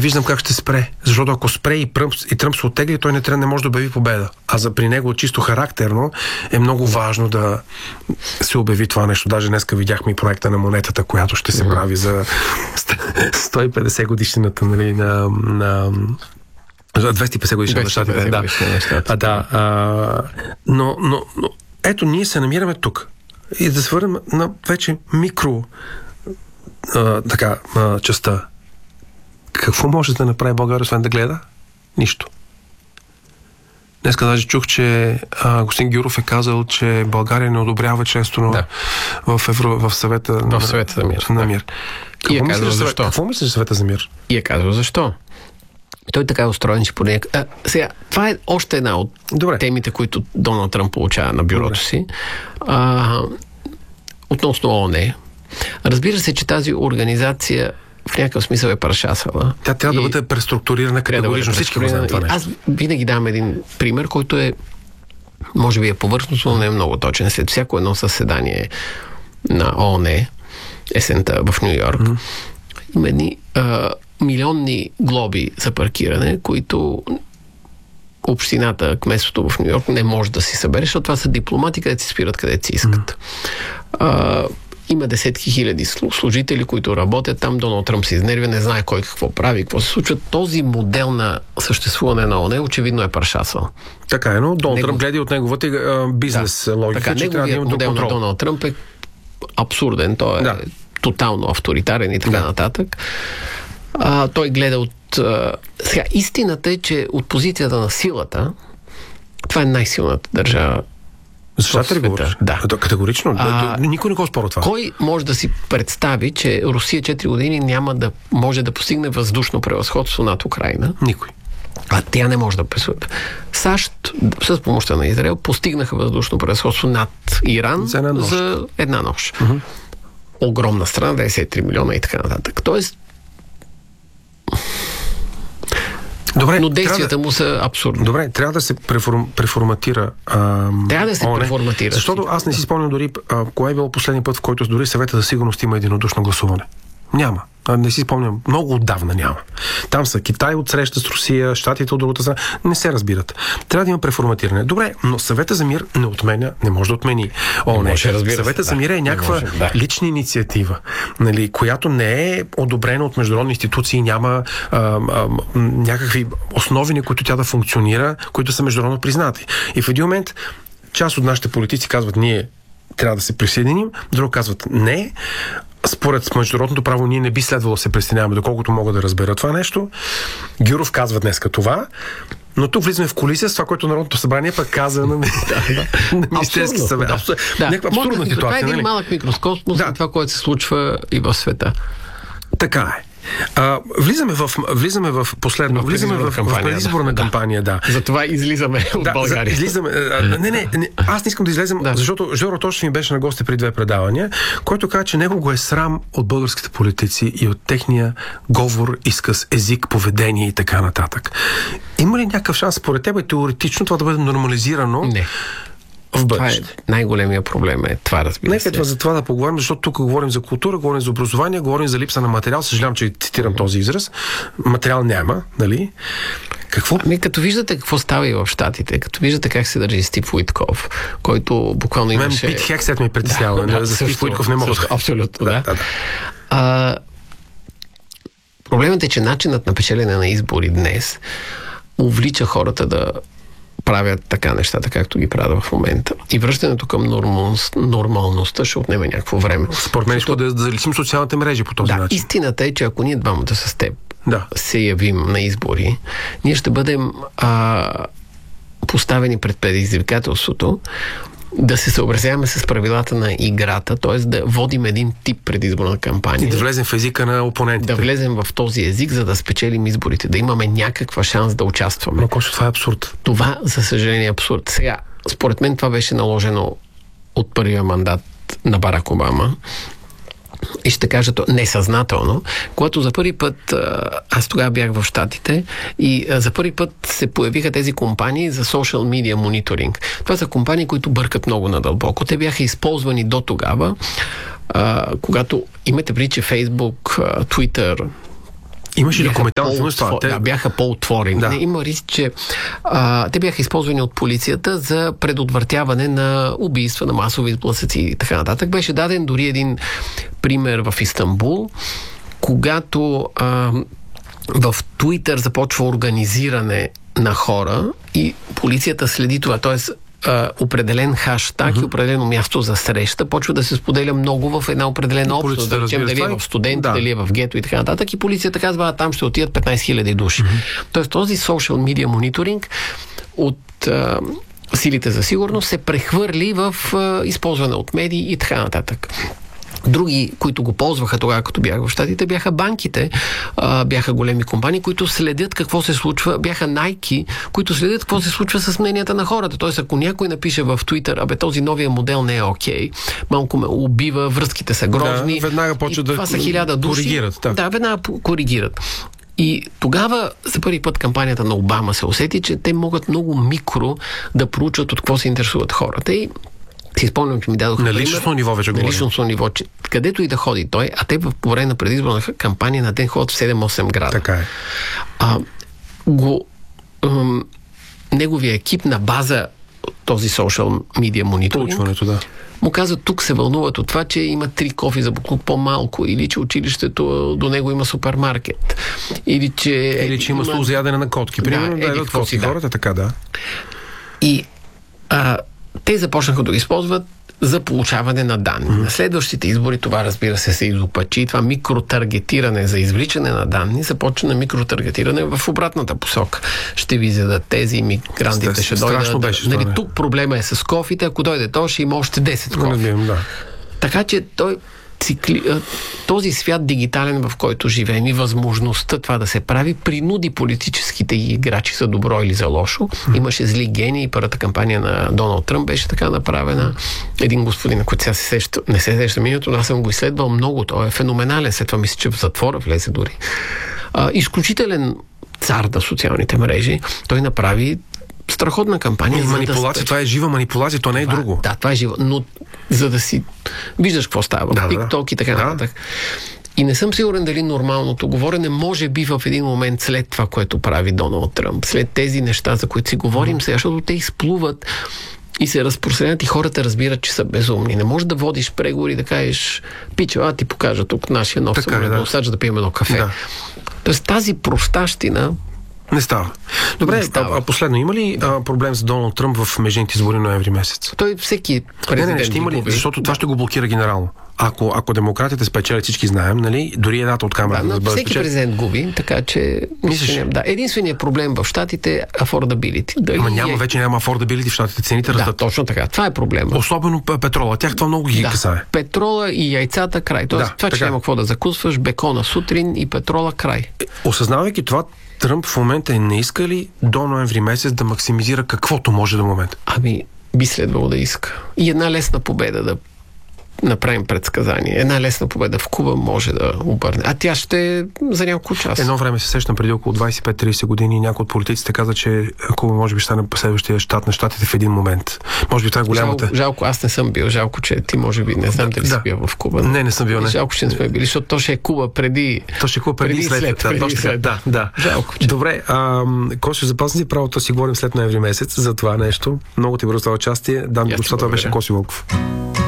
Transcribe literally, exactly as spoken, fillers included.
виждам как ще спре. Защото ако спре и Тръмп, и Тръмп се оттегли, той не, трябва, не може да обяви победа. А за при него чисто характерно е много важно да се обяви това нещо. Даже днеска видяхме и проекта на монетата, която ще се прави за сто и петдесет годишнината, нали, на, на за двеста и петдесет годишна на щатите. Да. А, да. А, но, но, но ето, ние се намираме тук. И да се върнем на вече микро а, така, а, частта. Какво може да направи България, освен да гледа? Нищо. Днеска даже чух, че а, господин Гюров е казал, че България не одобрява членството да. в, Евро, в съвета в съвета за мир. На мир. И е казал защо? Какво мислиш за съвета за мир? И е казал защо? Той така е устроен, че поне... А, сега, това е още една от Добре. темите, които Доналд Тръмп получава на бюрото Добре. си. А, относно ООН. Разбира се, че тази организация в някакъв смисъл е парашасала. Тя трябва да бъде преструктурирана категорично. Да Всички го знаем това нещо. Аз винаги дам един пример, който е може би е повърхностно, но не е много точен. След всяко едно съседание на ООН есента в Ню Йорк mm-hmm. има едни а, милионни глоби за паркиране, които общината, кметството в Ню Йорк не може да си събере, защото това са дипломати, където си спират, където си искат. Mm-hmm. А, има десетки хиляди служители, които работят там. Доналд Тръмп се изнервя, не знае кой какво прави, какво се случва. Този модел на съществуване на ООН очевидно е парашасвал. Така е, но Доналд Него... Тръмп гледа от неговата а, бизнес да. логика, така, че трябва да има модел контрол. На Доналд Тръмп е абсурден. Той е да. тотално авторитарен и така да. нататък. А, той гледа от... А... Сега, истината е, че от позицията на силата това е най-силната държава. Защо ли говориш? Да. Категорично. А, Никой не го спорва това. Кой може да си представи, че Русия четири години няма да може да постигне въздушно превъзходство над Украйна? Никой. А тя не може да пресуде. САЩ с помощта на Израел постигнаха въздушно превъзходство над Иран за една нощ. За една нощ. Uh-huh. Огромна страна, деветдесет и три милиона и така нататък. Тоест Добре, но действията да, му са абсурдни. Добре, трябва да се преформ, преформатира ам, Трябва да се ООН, преформатира. Защото аз не си спомням дори а, кое е било последния път, в който дори съвета за сигурност има единодушно гласуване. Няма. Не си спомням. Много отдавна няма. Там са Китай от среща с Русия, Щатите от другата страна. Не се разбират. Трябва да има преформатиране. Добре, но съвета за мир не отменя, не може да отмени ООН. Съвета да, за мир е някаква може, да. лична инициатива, нали, която не е одобрена от международни институции, няма а, а, някакви основи, на които тя да функционира, които са международно признати. И в един момент част от нашите политици казват, ние трябва да се присъединим, друг казват не. Според международното право ние не би следвало да се присъединяваме, доколкото мога да разбера това нещо. Гюров казва днеска това, но тук влизаме в колизия с това, което Народното събрание пък каза на, на Министерски съвет. Да. Абсурд... Да. Някаква абсурдна ситуация. Това е един нали? малък микроскоп да. това, което се случва и в света. Така е. А, влизаме в, влизаме в последно, в влизаме в, в предизборна да. кампания, да. Затова излизаме от да, България. Излизаме, а, не, не, не, аз не искам да излезем, да. защото Жоро Тошев ми беше на гости при две предавания, който каза, че него го е срам от българските политици и от техния говор, изказ, език, поведение и така нататък. Има ли някакъв шанс, според тебе, теоретично това да бъде нормализирано? Не. В това е най-големия проблем е това, разбира се. Нека за това да поговорим, защото тук говорим за култура, говорим за образование, говорим за липса на материал. Съжалявам, че цитирам този израз. Материал няма, нали? Какво? Ами, като виждате какво става и в Щатите, като виждате как се държи Стив Уитков, който буквално имаше... Мен Пит Хексет ме притеснява. Да, да, за Стив Уитков не мога. Абсолютно, да. да, да, да. А, проблемът е, че начинът на печелене на избори днес увлича хората да правят така нещата, както ги правят в момента. И връщането към нормал, нормалността ще отнеме някакво време. Според мен ще да заличим социалните мрежи по този да, начин. Истината е, че ако ние двамата с теб да. се явим на избори, ние ще бъдем а, поставени пред предизвикателството да се съобразяваме с правилата на играта, т.е. да водим един тип предизборна кампания. И да влезем в езика на опонентите. Да влезем в този език, за да спечелим изборите, да имаме някаква шанс да участваме. Но Костя, това е абсурд. Това, за съжаление, е абсурд. Сега, според мен това беше наложено от първия мандат на Барак Обама. И ще кажа то несъзнателно, когато за първи път, аз тогава бях в Щатите и за първи път се появиха тези компании за social media мониторинг. Това са компании, които бъркат много надълбоко. Те бяха използвани до тогава, когато имате преди, че Facebook, Twitter, Имаше документални филми с това. Те... Да, бяха по-отворени. Да. Има риск, че а, те бяха използвани от полицията за предотвратяване на убийства, на масови изблъсъци и така нататък. Беше даден дори един пример в Истанбул, когато а, в Туитър започва организиране на хора и полицията следи това, т.е. определен хаштаг uh-huh. и определено място за среща почва да се споделя много в една определена общност, да речем дали е в студенти, да. дали е в гето и така нататък, и полицията казва, а там ще отидат петнайсет хиляди души. Uh-huh. Тоест този social media мониторинг от а, силите за сигурност се прехвърли в а, използване от медии и така нататък. Други, които го ползваха тогава, като бях в Щатите, бяха банките, а, бяха големи компании, които следят какво се случва, бяха Nike, които следят какво се случва с мненията на хората. Тоест, ако някой напише в Twitter, абе, този новия модел не е окей, малко ме убива, връзките са грозни. Да, веднага почва да това са хиляда души. Коригират. Да. да, веднага коригират. И тогава за първи път кампанията на Обама се усети, че те могат много микро да проучат от какво се интересуват хората. И си спомням, че ми дадоха на личностно ниво вече говорим. На личностно ниво, че където и да ходи той, а те в време на предизборна кампания на ден ходят в седем-осем града. Така е. А, го, ъм, неговия екип на база този social media мониторинг да. му казва, тук се вълнуват от това, че има три кофи за буклук по-малко, или че училището до него има супермаркет, или че... Или че има стол за ядене на котки. Примерно да, да едат котки да. хората, така да. И а, те започнаха да го използват за получаване на данни. Mm-hmm. На следващите избори това, разбира се, се изопачи. Това микротаргетиране за извличане на данни започна микротаргетиране в обратната посока. Ще ви зададат тези, мигрантите ще дойдат. Беше, нали, тук проблема е с кофите, ако дойде то, ще има още десет кофи. Mm-hmm, да. Така че той цикли... този свят дигитален, в който живеем, и възможността това да се прави, принуди политическите играчи за добро или за лошо. Mm. Имаше зли гении. Първата кампания на Доналд Тръмп беше така направена. Един господин, на който сега се сеща, не се сеща минуто, но аз съм го изследвал много. Той е феноменален. След това мисля, че в затвора влезе дори. А, изключителен цар на социалните мрежи. Той направи страхотна кампания. Манипулация, да... това е жива манипулация, то не е това, друго. Да, това е жива, но за да си виждаш какво става в да, TikTok да. и така нататък. Да. И не съм сигурен дали нормалното говорене може би в един момент след това, което прави Доналд Тръмп, след тези неща, за които си говорим сега, защото те изплуват и се разпространят и хората разбират, че са безумни. Не можеш да водиш преговори, да кажеш, пича, а ти покажа тук нашия нов самолет, да. да пием едно кафе. Да. Тоест тази простащина не става. Добре, не става. А, а последно, има ли да. а, проблем с Доналд Тръмп в междинните избори ноември месец? Той всеки президент не, не, не, ще има ли, защото да. това ще го блокира генерално. Ако, ако демократите спечелят, всички знаем, нали, дори едната от камерата да, да бъде всеки спечел... президент губи, така че мисля, да. Единственият проблем в щатите е affordability. Дали Ама няма, е... вече няма affordability в щатите, цените растат. Да, точно така. Това е проблема. Особено петрола. Тях това много ги да. касае. Петрола и яйцата край. Тоест, да, това, че няма какво да закусваш, бекона сутрин и петрола край. Осъзнавайки това, Тръмп в момента не иска ли до ноември месец да максимизира каквото може до момента? Ами, би следвало да иска. И една лесна победа да направим предсказание. Една лесна победа в Куба може да обърне. А тя ще е за няколко часа. Едно време се сещам преди около двайсет и пет до трийсет години и някой от политиците каза, че Куба може би ще стане следващия щат на щатите в един момент. Може би това е голямата... Жал, жалко, аз не съм бил. Жалко, че ти може би не знам дали да. си бил в Куба. Не, не съм бил. Не. Жалко, че не сме били, защото то ще е Куба преди... То ще е Куба преди, преди след. след, преди след, след да, да. Жалко, че... Добре, Косио, запазни си правото да си говорим след ноември месец за това нещо. Много ти благодаря за това участие. Дами и господа, това беше Косио Вълков.